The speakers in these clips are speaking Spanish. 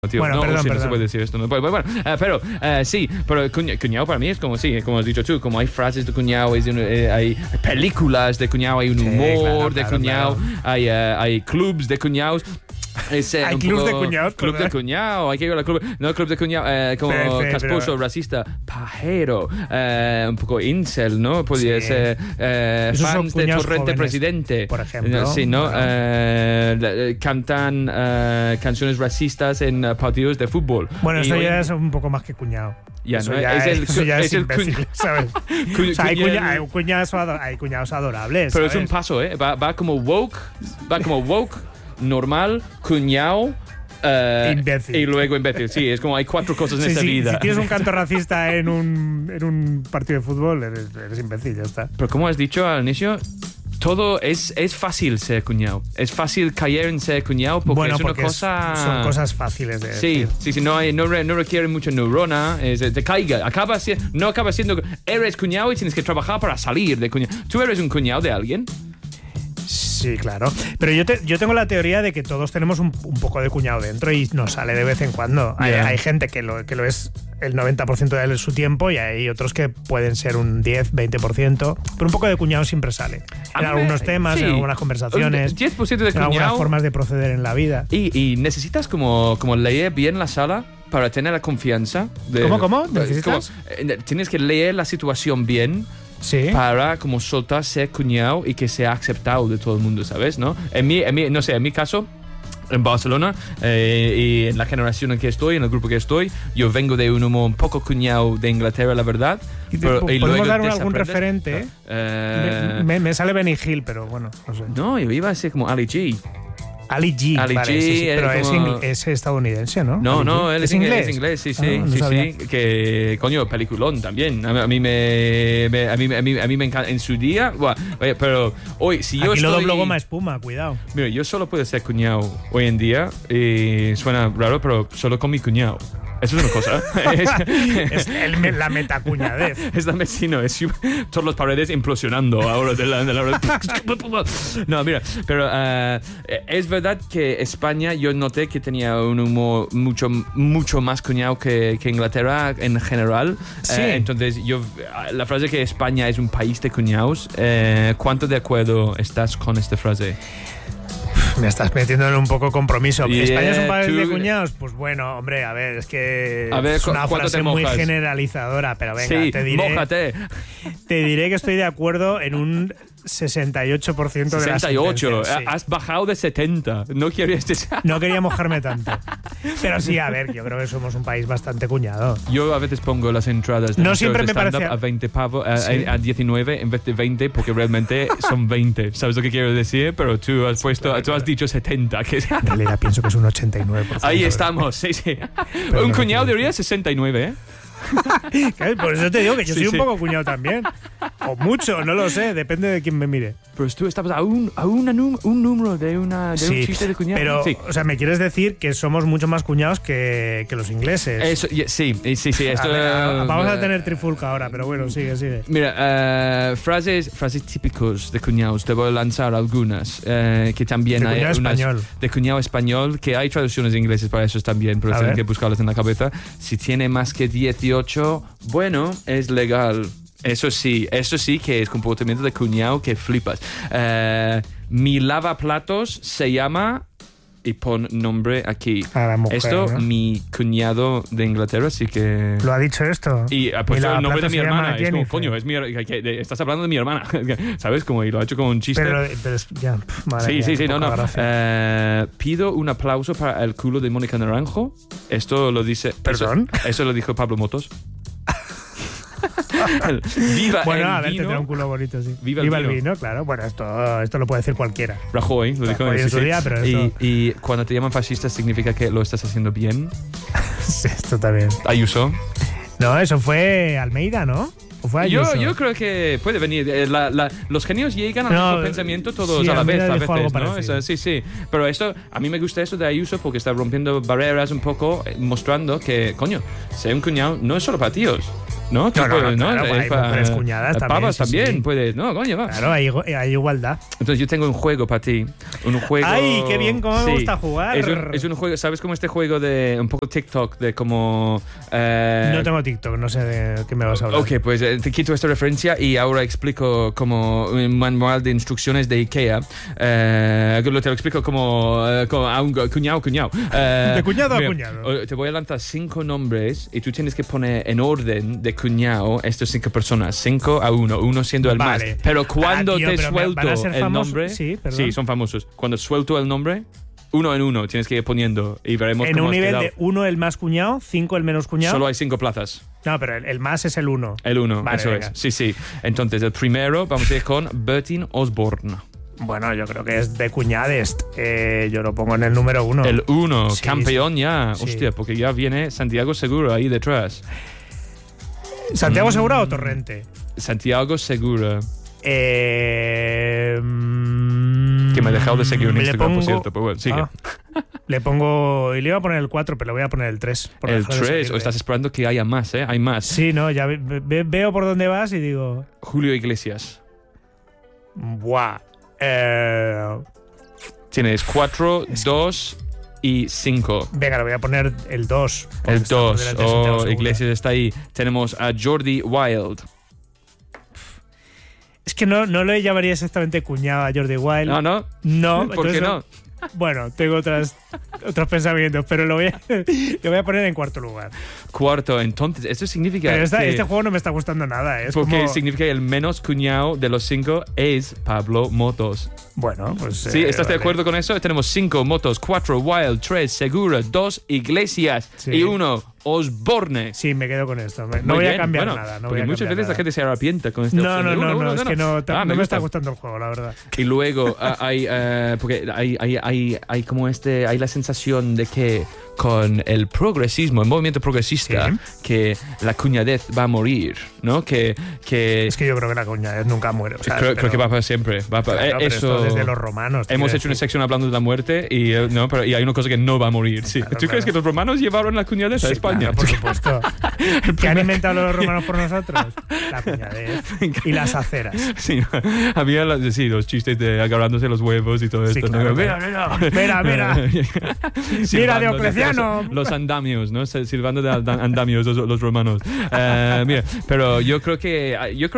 tío. Bueno, no, perdón. no se puede decir esto. No. Bueno, pero sí, pero cuñado para mí es como, sí, como has dicho tú, como hay frases de cuñado, hay películas de cuñado, hay un humor de cuñado, claro. hay clubs de cuñados. Hay clubs de cuñados. Club de cuñado, hay que ir al club. No, club de cuñado, como casposo, racista, pajero, un poco incel, ¿no? Podría ser fans de Torrente jóvenes, Presidente. Por ejemplo. Sí, ¿no? Cantan canciones racistas en partidos de fútbol. Bueno, eso ya es un poco más que cuñado. Ya, eso ¿no? ya es el imbécil, ¿sabes? O sea, hay cuñados adorables, pero ¿sabes? es un paso, ¿eh? Va como woke, normal, cuñado, imbécil. y luego imbécil. Sí, es como hay 4 cosas en esta vida. Si tienes un canto racista en un partido de fútbol, eres imbécil, ya está. Pero como has dicho al inicio, todo es fácil ser cuñado. Es fácil caer en ser cuñado porque es una cosa... son cosas fáciles de decir. Sí, no requiere mucha neurona. Te caiga. No acaba siendo... Eres cuñado y tienes que trabajar para salir de cuñado. ¿Tú eres un cuñado de alguien? Sí, claro. Pero yo tengo la teoría de que todos tenemos un poco de cuñado dentro y nos sale de vez en cuando. Yeah. Hay gente que lo es el 90% de su tiempo y hay otros que pueden ser un 10, 20%. Pero un poco de cuñado siempre sale. En algunos temas, sí, en algunas conversaciones. 10% de cuñado. En algunas formas de proceder en la vida. Y necesitas como leer bien la sala para tener la confianza. ¿Cómo? ¿Necesitas? Tienes que leer la situación bien. Sí. Para como soltar ser cuñado y que sea aceptado de todo el mundo, ¿sabes? ¿No? En mi caso, en Barcelona, y en la generación en que estoy, en el grupo que estoy, yo vengo de un humor un poco cuñado de Inglaterra, la verdad. ¿Podemos dar algún referente? Me sale Benny Hill, pero bueno, no sé. No, yo iba a ser como Ali G. Ali G, vale, sí, pero como... es estadounidense, ¿no? No, él es inglés. Es inglés, sí. Que, coño, peliculón también. A mí me encanta. En su día, pero hoy, si yo Aquí estoy... lo doblo goma espuma, cuidado. Mira, yo solo puedo ser cuñado hoy en día, y suena raro, pero solo con mi cuñado. Eso es una cosa. Es la metacuñadez. Es la vecino, es todas las paredes implosionando ahora de la No, mira, pero es verdad que España yo noté que tenía un humor mucho más cuñado que Inglaterra en general. Sí. Entonces la frase que España es un país de cuñados, ¿cuánto de acuerdo estás con esta frase? Me estás metiendo en un poco compromiso. Yeah, ¿España es un país de cuñados? Pues bueno, hombre, a ver, es que es una frase muy generalizadora, pero venga, sí, te diré que estoy de acuerdo en un 68% de las 68, sí. Has bajado de 70. No quería mojarme tanto. Pero sí, a ver, yo creo que somos un país bastante cuñado. Yo a veces pongo las entradas de siempre me parece a 20 pavos, a 19 en vez de 20, porque realmente son 20. ¿Sabes lo que quiero decir? Pero tú has dicho 70. Que... En realidad pienso que es un 89%. Ahí estamos, sí. Pero un cuñado debería 69, ¿eh? Por eso te digo que yo soy un poco cuñado también. O mucho, no lo sé, depende de quién me mire. Pero tú estabas a un número de un chiste de cuñado. Pero, o sea, me quieres decir que somos mucho más cuñados que los ingleses. Eso, sí. Esto, vamos a tener trifulca ahora, pero bueno, sigue. Mira, frases típicos de cuñados. Te voy a lanzar algunas. Que también hay español. De cuñado español, que hay traducciones ingleses para eso también, pero tienen que buscarlas en la cabeza. Si tiene más que 18, bueno, es legal. Eso sí que es comportamiento de cuñado que flipas. Mi lavaplatos se llama... Y pon nombre aquí. A la mujer, esto, ¿no? Mi cuñado de Inglaterra, sí que... ¿Lo ha dicho esto? Y pues el nombre de mi hermana. Es como, Jennifer. coño, estás hablando de mi hermana. ¿Sabes? Como, y lo ha hecho como un chiste. Pero ya, vale, sí, no. Pido un aplauso para el culo de Mónica Naranjo. Esto lo dice... ¿Perdón? Eso lo dijo Pablo Motos. Viva bueno, el a ver, vino. tendrá un culo bonito, sí. Viva el vino, claro. Bueno, esto lo puede decir cualquiera. Rajoy lo dijo en su día, pero eso... y cuando te llaman fascista significa que lo estás haciendo bien. Sí, esto también. Ayuso. No, eso fue Almeida, ¿no? ¿O fue Ayuso? Yo creo que puede venir. Los genios llegan al mismo pensamiento todos a la vez, a veces, ¿no? Sí. Pero esto, a mí me gusta eso de Ayuso porque está rompiendo barreras un poco, mostrando que, coño, ser un cuñado no es solo para tíos. ¿no? Claro, hay mujeres cuñadas también. Pavas sí, también sí. puedes, ¿no? Coño, va. Claro, hay igualdad. Entonces yo tengo un juego para ti. Un juego... ¡Ay, qué bien! ¿Cómo me gusta jugar? Es un juego, ¿sabes cómo este juego de un poco TikTok, de como... No tengo TikTok, no sé de qué me vas a hablar. Ok, pues te quito esta referencia y ahora explico como un manual de instrucciones de IKEA. Te lo explico como a un cuñado. De cuñado a cuñado. Te voy a lanzar 5 nombres y tú tienes que poner en orden de cuñado estas 5 personas. 5 a 1, uno siendo el más. Pero cuando te suelto el nombre... Sí, son famosos. Cuando suelto el nombre... Uno en uno tienes que ir poniendo y veremos en cómo un has nivel quedado. de 1 el más cuñado, 5 el menos cuñado. Solo hay 5 plazas. No, pero el más es el 1. El 1, vale, eso venga. es. Sí. Entonces, el primero vamos a ir con Bertín Osborne. Bueno, yo creo que es de cuñadest. Yo lo pongo en el número 1. El 1, Sí, campeón sí. ya. Sí. Hostia, porque ya viene Santiago Segura ahí detrás. ¿Santiago Segura o Torrente? Santiago Segura. Que Que me ha dejado de seguir en Instagram, por cierto. Pero bueno, sigue. Le pongo... Y le iba a poner el 4, pero le voy a poner el 3. El 3, o estás esperando que haya más, ¿eh? Hay más. Sí, no, ya veo por dónde vas y digo... Julio Iglesias. Buah. Tienes 4, 2 y 5. Venga, le voy a poner el 2. El 2. Iglesias está ahí. Tenemos a Jordi Wild. Es que no le llamaría exactamente cuñado a Jordi Wild. No. No. ¿Por qué no? Bueno, tengo otros pensamientos, pero lo voy a poner en cuarto lugar. Cuarto, entonces, eso significa Pero que... este juego no me está gustando nada. Es porque como... significa que el menos cuñado de los 5 es Pablo Motos. Bueno, pues... Sí, ¿estás de vale. acuerdo con eso? Tenemos 5 Motos, 4 Wild, 3 Segura, 2 Iglesias Sí. y 1 Osborne. Sí, me quedo con esto. No Muy voy a bien, cambiar bueno, nada. No porque voy a muchas cambiar veces la nada. gente se arrepiente con esta No, opción de uno, es que no me gusta. está gustando el juego, la verdad. Y luego porque hay como hay la sensación de que con el progresismo, el movimiento progresista, Sí. que la cuñadez va a morir, ¿no? Que Es que yo creo que la cuñadez nunca muere. O sea, creo pero- que va para siempre. Va para, Claro, pero eso esto desde los romanos. te hemos quiero hecho una decir. sección hablando de la muerte y hay una cosa que no va a morir. Sí. Claro, ¿Tú crees que los romanos llevaron la cuñadez a Sí, España? claro, por supuesto. ¿Qué han inventado los romanos por nosotros? La cuñadez y las aceras. Sí, había los chistes de agarrándose los huevos y todo Sí, esto. claro, ¿no? mira. Silbando, Mira, Diocleciano. Los andamios, ¿no? Silbando de andamios los romanos. Mira, pero yo creo que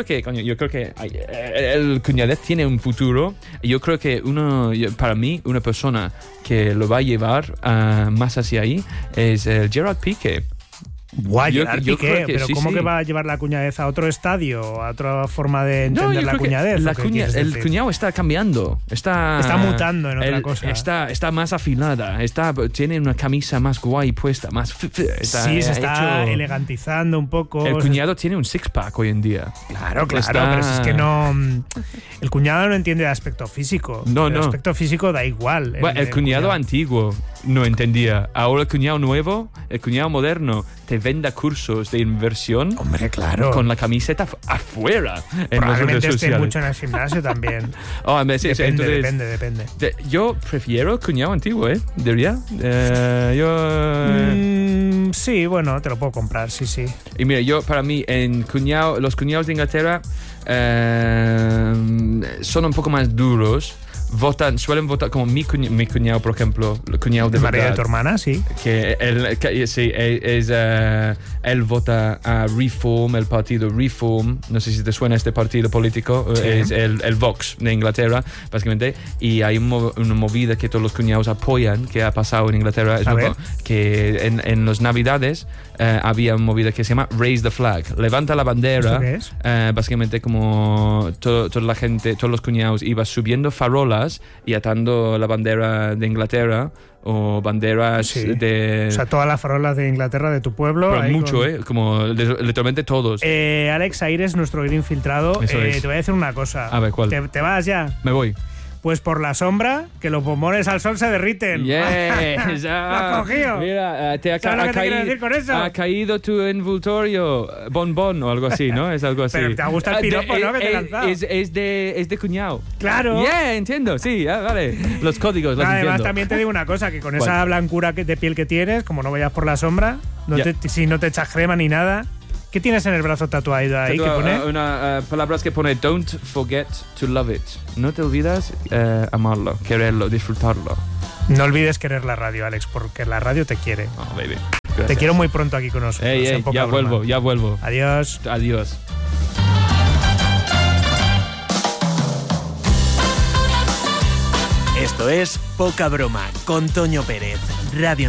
el cuñadez tiene un futuro. Yo creo que para mí, una persona que lo va a llevar más hacia ahí es Gerard Piqué. Guay, Yo Piqué, creo que pero sí, ¿cómo sí. que va a llevar la cuñadez a otro estadio? ¿A otra forma de No, entender yo la creo que cuñadez? ¿O qué quieres el decir? cuñado está cambiando. Está mutando en otra cosa. Está más afilada. Tiene una camisa más guay puesta. Sí, se está elegantizando un poco. El cuñado tiene un six-pack hoy en día. Claro, pero si es que no... El cuñado no entiende el aspecto físico. No. El aspecto físico da igual. Bueno, el cuñado antiguo no entendía. Ahora el cuñado nuevo, el cuñado moderno, te venda cursos de inversión. Hombre, claro. Con la camiseta afuera en las redes Probablemente esté sociales. mucho en el gimnasio también. Depende. Depende. Yo prefiero el cuñado antiguo, ¿Diría? Sí, bueno, te lo puedo comprar, sí. Y mira, para mí, los cuñados de Inglaterra son un poco más duros. Suelen votar como mi cuñado, por ejemplo, el cuñado de ¿El marido de verdad. tu hermana? Sí. Él vota a Reform, el partido Reform. No sé si te suena este partido político. Sí. Es el Vox de Inglaterra, básicamente. Y hay una movida que todos los cuñados apoyan, que ha pasado en Inglaterra. Que en las Navidades había una movida que se llama Raise the Flag. Levanta la bandera. ¿Esto qué es? Básicamente como toda la gente, todos los cuñados iban subiendo farolas y atando la bandera de Inglaterra o banderas de... O sea, todas las farolas de Inglaterra, de tu pueblo. Pero mucho, como literalmente todos. Alex Aires, nuestro oído infiltrado, Eso es. te voy a decir una cosa. A ver, ¿cuál? ¿Te vas ya? Me voy. Pues por la sombra, que los bombones al sol se derriten. Yes, ¡Lo has cogido! Mira, ¿Sabes lo que te quiero decir con eso? ha caído tu envoltorio, bonbon o algo así, ¿no? Es algo así. Pero te gusta el piropo, ¿no? Que te he lanzado. Es de cuñado. ¡Claro! Yeah, entiendo, sí, vale. Los códigos, los Además, entiendo. también te digo una cosa, que con ¿Cuál? esa blancura de piel que tienes, como no vayas por la sombra, Ya. si no te echas crema ni nada, ¿Qué tienes en el brazo tatuado ahí? ¿Qué pone? Palabras que pone don't forget to love it. No te olvides amarlo, quererlo, disfrutarlo. No olvides querer la radio, Alex, porque la radio te quiere. Oh, baby. Gracias. Te quiero muy pronto aquí con nosotros. Ya vuelvo. Adiós. Adiós. Esto es Poca Broma con Toño Pérez, Radio